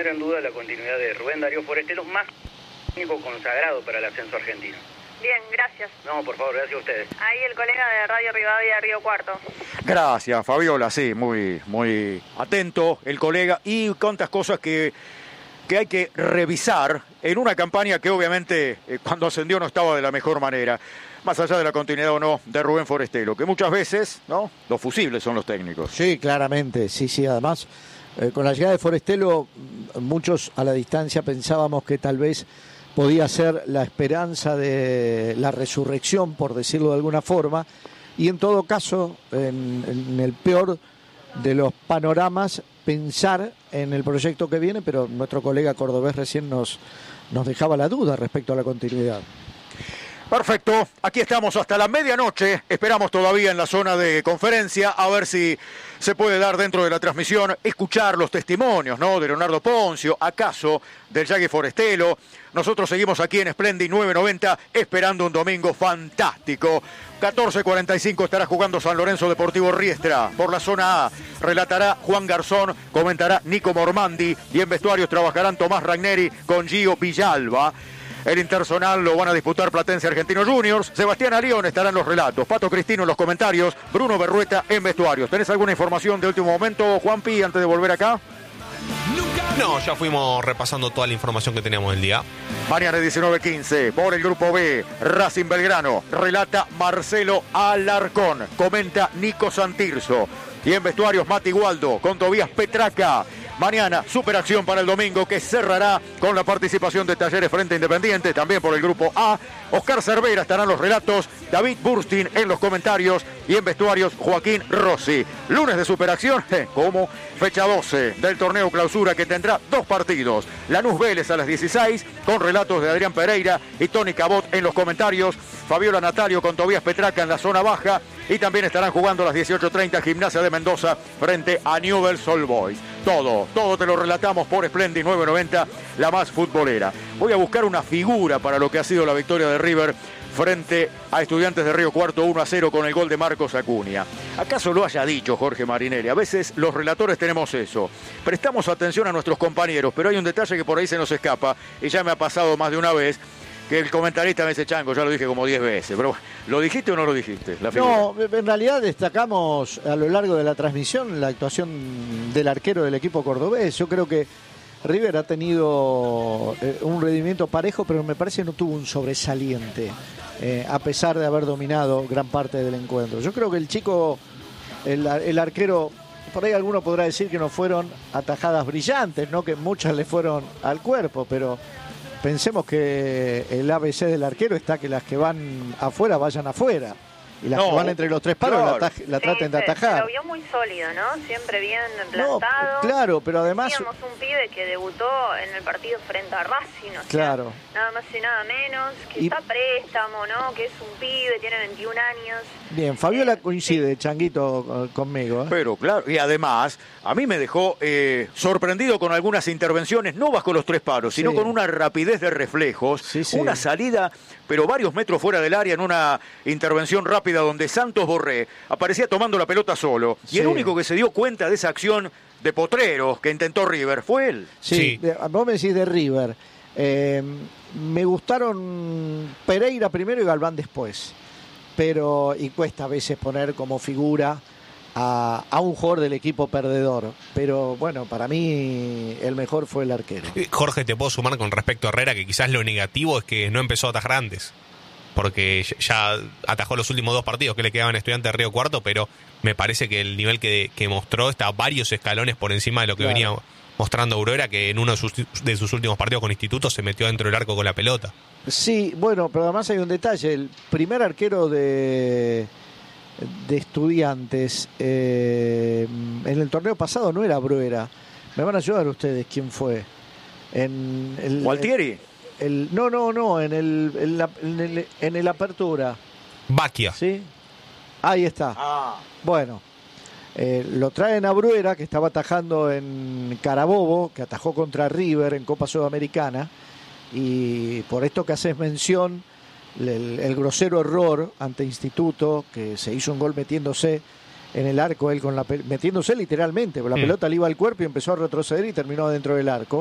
poner en duda la continuidad de Rubén Darío Forestelo, más técnico consagrado para el ascenso argentino. Bien, gracias. No, por favor, gracias a ustedes. Ahí el colega de Radio Rivadavia de Río Cuarto. Gracias, Fabiola, sí, muy atento el colega y cuántas cosas que hay que revisar en una campaña que obviamente cuando ascendió no estaba de la mejor manera, más allá de la continuidad o no de Rubén Forestelo, que muchas veces, ¿no?, los fusibles son los técnicos. Sí, claramente, sí, además, con la llegada de Forestelo, muchos a la distancia pensábamos que tal vez podía ser la esperanza de la resurrección, por decirlo de alguna forma, y en todo caso, en el peor de los panoramas, pensar en el proyecto que viene, pero nuestro colega cordobés recién nos dejaba la duda respecto a la continuidad. Perfecto, aquí estamos hasta la medianoche, esperamos todavía en la zona de conferencia a ver si se puede dar dentro de la transmisión, escuchar los testimonios, ¿no?, de Leonardo Poncio, acaso del Yagui Forestelo. Nosotros seguimos aquí en Splendid 990 esperando un domingo fantástico. 14:45 estará jugando San Lorenzo Deportivo Riestra por la zona A. Relatará Juan Garzón, comentará Nico Mormandi y en vestuarios trabajarán Tomás Ragneri con Gio Villalba. El interzonal lo van a disputar Platense Argentino Juniors. Sebastián Alión estará en los relatos. Pato Cristino en los comentarios. Bruno Berrueta en vestuarios. ¿Tenés alguna información de último momento, Juanpi, antes de volver acá? No, ya fuimos repasando toda la información que teníamos del día. Mañana 19:15 por el Grupo B, Racing Belgrano. Relata Marcelo Alarcón. Comenta Nico Santirso. Y en vestuarios Mati Gualdo con Tobías Petraca. Mañana, superacción para el domingo que cerrará con la participación de Talleres frente a Independiente, también por el Grupo A. Oscar Cervera estarán los relatos, David Burstin en los comentarios y en vestuarios Joaquín Rossi. Lunes de superacción, como fecha 12 del torneo clausura que tendrá 2 partidos. Lanús Vélez a las 16 con relatos de Adrián Pereira y Tony Cabot en los comentarios. Fabiola Natalio con Tobías Petraca en la zona baja y también estarán jugando a las 18:30 Gimnasia de Mendoza frente a Newell's Old Boys. Todo te lo relatamos por Splendid 990, la más futbolera. Voy a buscar una figura para lo que ha sido la victoria de River frente a Estudiantes de Río Cuarto 1-0 con el gol de Marcos Acuña. ¿Acaso lo haya dicho Jorge Marinelli? A veces los relatores tenemos eso. Prestamos atención a nuestros compañeros, pero hay un detalle que por ahí se nos escapa y ya me ha pasado más de una vez, que el comentarista me dice, Chango, ya lo dije como 10 veces, pero ¿lo dijiste o no lo dijiste? No, en realidad destacamos a lo largo de la transmisión la actuación del arquero del equipo cordobés. Yo creo que River ha tenido un rendimiento parejo, pero me parece que no tuvo un sobresaliente, a pesar de haber dominado gran parte del encuentro. Yo creo que el chico, el arquero, por ahí alguno podrá decir que no fueron atajadas brillantes, ¿no?, que muchas le fueron al cuerpo, pero pensemos que el ABC del arquero está que las que van afuera vayan afuera. Y las que van entre los 3 palos la traten de atajar. Lo vio muy sólido, ¿no? Siempre bien plantado. Claro, pero además... Teníamos un pibe que debutó en el partido frente a Racing, o sea, claro, nada más y nada menos, que está a préstamo, ¿no? Que es un pibe, tiene 21 años. Bien, Fabiola coincide, Changuito, conmigo. Pero claro, y además, a mí me dejó sorprendido con algunas intervenciones, no bajo los 3 palos, sino con una rapidez de reflejos, una salida, pero varios metros fuera del área en una intervención rápida donde Santos Borré aparecía tomando la pelota solo, y el único que se dio cuenta de esa acción de potrero que intentó River fue él. Sí. Vos me decís de River. Me gustaron Pereira primero y Galván después, y cuesta a veces poner como figura a un jugador del equipo perdedor, pero bueno, para mí el mejor fue el arquero. Jorge, te puedo sumar con respecto a Herrera, que quizás lo negativo es que no empezó a atajar antes, porque ya atajó los últimos 2 partidos que le quedaban a Estudiantes de Río Cuarto, pero me parece que el nivel que mostró está varios escalones por encima de lo que venía mostrando Aurora, que en uno de sus últimos partidos con Instituto se metió dentro del arco con la pelota. Sí, bueno, pero además hay un detalle, el primer arquero de Estudiantes en el torneo pasado no era Bruera. Me van a ayudar ustedes, ¿quién fue? ¿Gualtieri? No, en el Apertura. Baquia. ¿Sí? Ahí está. Bueno, lo traen a Bruera, que estaba atajando en Carabobo, que atajó contra River en Copa Sudamericana, y por esto que haces mención, el grosero error ante Instituto, que se hizo un gol metiéndose en el arco, él metiéndose literalmente, la pelota le iba al cuerpo y empezó a retroceder y terminó dentro del arco.